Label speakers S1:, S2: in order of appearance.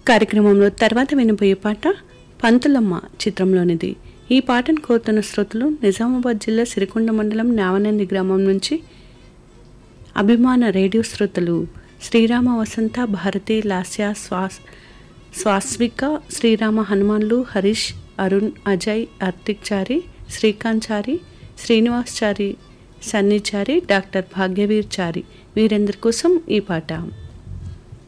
S1: కార్యక్రమంలో తర్వాత వినబోయే పాట పంతులమ్మ చిత్రంలోనిది. ఈ పాటను కోరుతున్న శ్రోతలు నిజామాబాద్ జిల్లా సిరికొండ మండలం నావనంది గ్రామం నుంచి అభిమాన రేడియో శ్రోతలు శ్రీరామ వసంత, భారతి, లాస్య, స్వాస్విక, శ్రీరామ, హనుమాన్లు, హరీష్, అరుణ్, అజయ్, కార్తిక్ చారి, శ్రీకాంత్ చారి, శ్రీనివాస్ చారి, సన్నీ చారి, డాక్టర్ భాగ్యవీర్ చారి వీరందరి కోసం ఈ పాట.